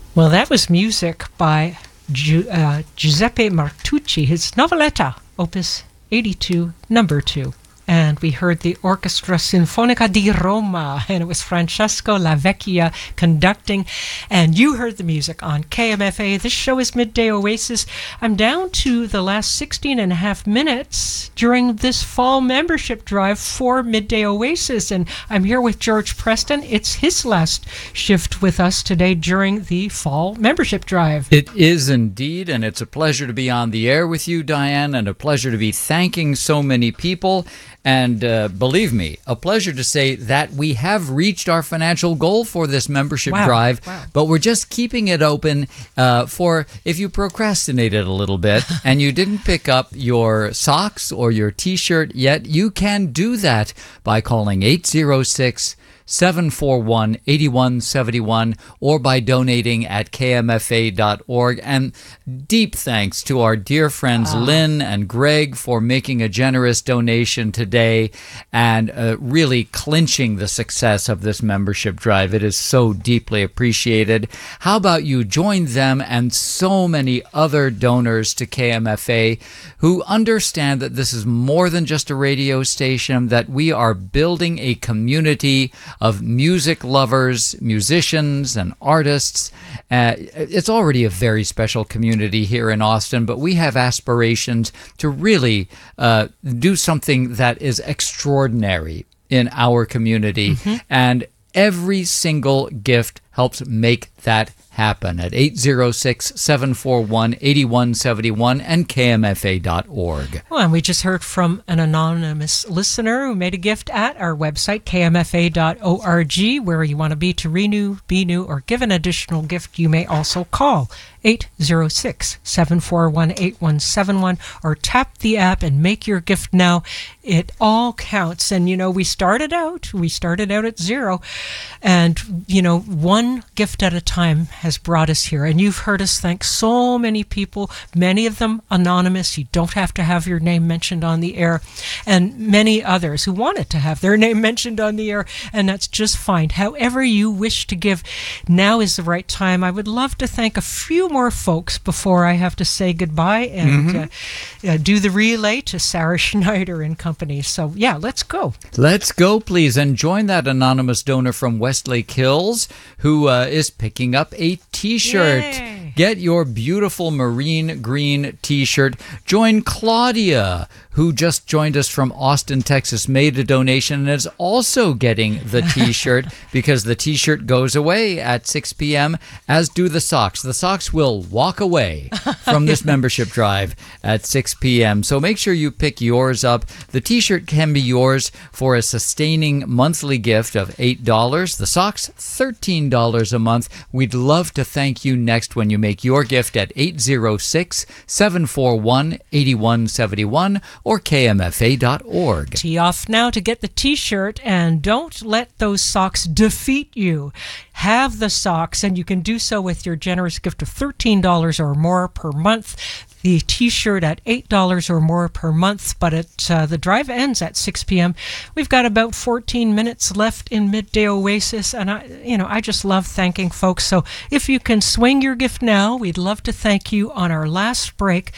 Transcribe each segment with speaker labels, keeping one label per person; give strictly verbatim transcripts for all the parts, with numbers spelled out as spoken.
Speaker 1: Well, that was music by Gi- uh, Giuseppe Martucci, his Noveletta, Opus eighty-two, number two. And we heard the Orchestra Sinfonica di Roma, and it was Francesco Lavecchia conducting. And you heard the music on K M F A. This show is Midday Oasis. I'm down to the last sixteen and a half minutes during this fall membership drive for Midday Oasis. And I'm here with George Preston. It's his last shift with us today during the fall membership drive.
Speaker 2: It is indeed, and it's a pleasure to be on the air with you, Diane, and a pleasure to be thanking so many people. And uh, believe me, a pleasure to say that we have reached our financial goal for this membership
Speaker 1: Wow.
Speaker 2: drive,
Speaker 1: Wow.
Speaker 2: but we're just keeping it open uh, for if you procrastinated a little bit and you didn't pick up your socks or your T-shirt yet, you can do that by calling eight oh six, seven four one, eight one seven one or by donating at k m f a dot org. And deep thanks to our dear friends
Speaker 1: Ah.
Speaker 2: Lynn and Greg for making a generous donation today and uh, really clinching the success of this membership drive. It is so deeply appreciated. How about you join them and so many other donors to K M F A who understand that this is more than just a radio station, that we are building a community of music lovers, musicians, and artists. Uh, it's already a very special community here in Austin, but we have aspirations to really uh, do something that is extraordinary in our community. Mm-hmm. And every single gift helps make that happen at eight oh six, seven four one, eight one seven one and k m f a dot org.
Speaker 1: Well, and we just heard from an anonymous listener who made a gift at our website, k m f a dot org, where you want to be to renew, be new, or give an additional gift. You may also call eight oh six, seven four one, eight one seven one or tap the app and make your gift now. It all counts. And, you know, we started out, we started out at zero, and, you know, one gift at a time has brought us here. And you've heard us thank so many people, many of them anonymous. You don't have to have your name mentioned on the air, and many others who wanted to have their name mentioned on the air, and that's just fine. However you wish to give, now is the right time. I would love to thank a few more folks before I have to say goodbye and mm-hmm. uh, uh, do the relay to Sarah Schneider and company. So, yeah, let's go.
Speaker 2: Let's go, please, and join that anonymous donor from Westlake Hills who uh, is picking up a T-shirt.
Speaker 1: Yay.
Speaker 2: Get your beautiful marine green T-shirt. Join Claudia, who just joined us from Austin, Texas, made a donation and is also getting the T-shirt because the T-shirt goes away at six p.m., as do the socks. The socks will walk away from this membership drive at six p.m. So make sure you pick yours up. The T-shirt can be yours for a sustaining monthly gift of eight dollars. The socks, thirteen dollars a month. We'd love to thank you next when you make your gift at eight oh six, seven four one, eight one seven one or k m f a dot org.
Speaker 1: Tee off now to get the T-shirt, and don't let those socks defeat you. Have the socks, and you can do so with your generous gift of thirteen dollars or more per month. The T-shirt at eight dollars or more per month, but it, uh, the drive ends at six p.m. We've got about fourteen minutes left in Midday Oasis, and I, you know, I just love thanking folks. So if you can swing your gift now, we'd love to thank you on our last break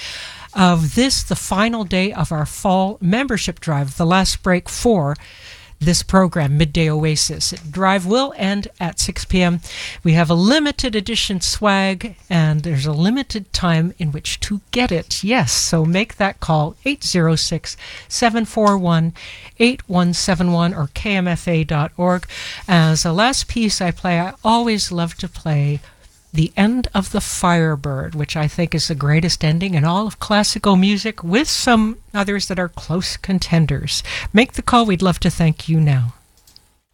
Speaker 1: of this, the final day of our fall membership drive, the last break for this program, Midday Oasis. Drive will end at six p.m. We have a limited edition swag, and there's a limited time in which to get it. Yes, so make that call, eight oh six, seven four one, eight one seven one or k m f a dot org. As a last piece I play, I always love to play The End of the Firebird, which I think is the greatest ending in all of classical music, with some others that are close contenders. Make the call. We'd love to thank you now.